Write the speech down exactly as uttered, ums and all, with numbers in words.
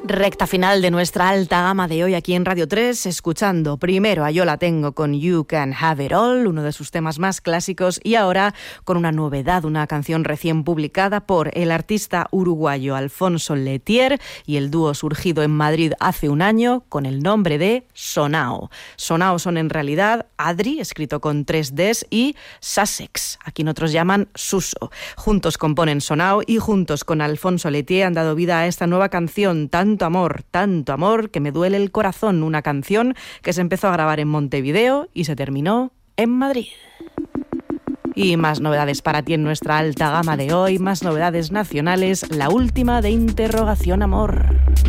Recta final de nuestra alta gama de hoy aquí en Radio tres, escuchando primero a Yo la tengo con You Can Have It All, uno de sus temas más clásicos, y ahora con una novedad, una canción recién publicada por el artista uruguayo Alfonso Letier y el dúo surgido en Madrid hace un año con el nombre de Sonao. Sonao son en realidad Adri, escrito con tres Ds, y Sussex, a quien otros llaman Suso. Juntos componen Sonao y juntos con Alfonso Letier han dado vida a esta nueva canción, Tanto amor, tanto amor, que me duele el corazón, una canción que se empezó a grabar en Montevideo y se terminó en Madrid. Y más novedades para ti en nuestra alta gama de hoy, más novedades nacionales, la última de Interrogación Amor.